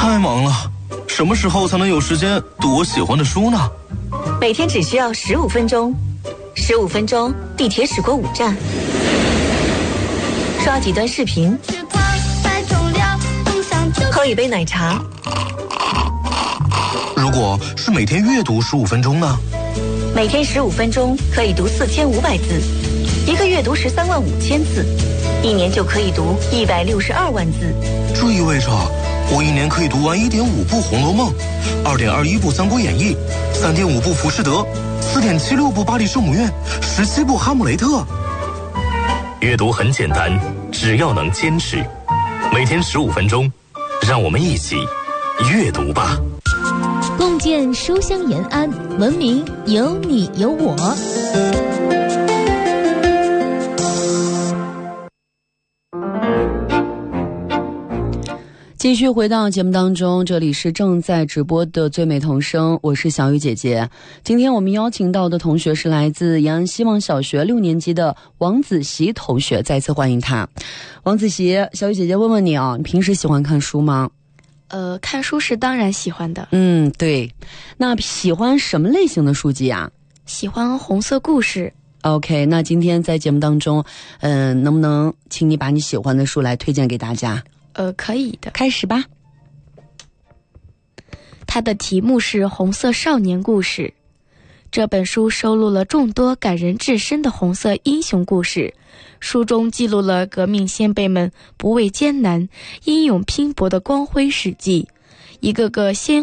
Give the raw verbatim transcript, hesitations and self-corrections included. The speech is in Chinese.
太忙了，什么时候才能有时间读我喜欢的书呢？ 每天只需要十五分钟，十五分钟，地铁驶过五站，刷几段视频，喝一杯奶茶。 如果是每天阅读十五分钟呢？ 每天十五分钟可以读四千五百字，一个月读十三万五千字，一年就可以读一百六十二万字。 这意味着我一年可以读完一点五部《红楼梦》，二点二一部《三国演义》，三点五部《浮士德》，四点七六部《巴黎圣母院》，十七部《哈姆雷特》。 阅读很简单，只要能坚持，每天十五分钟，让我们一起阅读吧。 共建书香延安，文明有你有我。 继续回到节目当中，这里是正在直播的最美童声，我是小雨姐姐。今天我们邀请到的同学是来自延安希望小学六年级的王子熙同学，再次欢迎他。王子熙，小雨姐姐问问你啊，你平时喜欢看书吗？ 呃，看书是当然喜欢的。 嗯，对。那喜欢什么类型的书籍啊？ 喜欢红色故事。 OK， 那今天在节目当中，嗯、呃，能不能请你把你喜欢的书来推荐给大家？ 呃，可以的。 开始吧。 它的题目是《红色少年故事》。这本书收录了众多感人至深的红色英雄故事，书中记录了革命先辈们不畏艰难、英勇拼搏的光辉事迹，一个个鲜